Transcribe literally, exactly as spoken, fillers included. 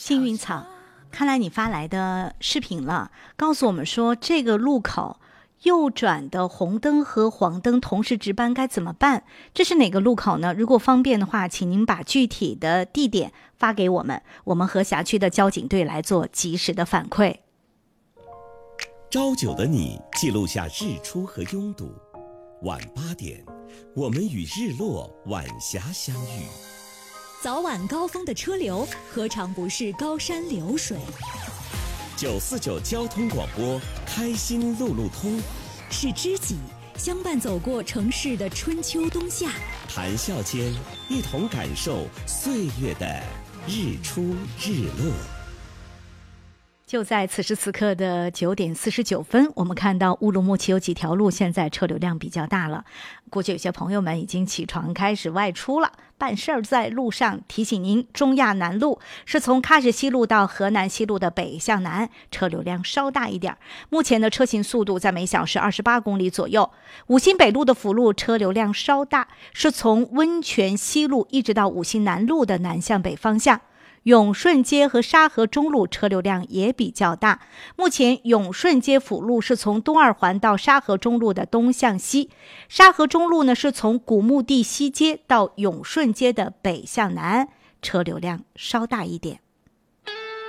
幸运草，看来你发来的视频了，告诉我们说这个路口右转的红灯和黄灯同时值班该怎么办？这是哪个路口呢？如果方便的话，请您把具体的地点发给我们，我们和辖区的交警队来做及时的反馈。 朝九的你记录下日出和拥堵，晚八点，我们与日落晚霞相遇。 早晚高峰的车流何尝不是高山流水？ 九四九交通广播，开心路路通， 是知己相伴走过城市的春秋冬夏， 谈笑间一同感受岁月的日出日落。 就在此时此刻的九点四十九分，我们看到乌鲁木齐有几条路现在车流量比较大了，估计有些朋友们已经起床开始外出了，办事儿在路上。提醒您，中亚南路是从喀什西路到河南西路的北向南，车流量稍大一点，目前的车行速度在每小时二十八公里左右。五星北路的辅路车流量稍大，是从温泉西路一直到五星南路的南向北方向。永顺街和沙河中路车流量也比较大，目前永顺街辅路是从东二环到沙河中路的东向西，沙河中路呢是从古墓地西街到永顺街的北向南，车流量稍大一点。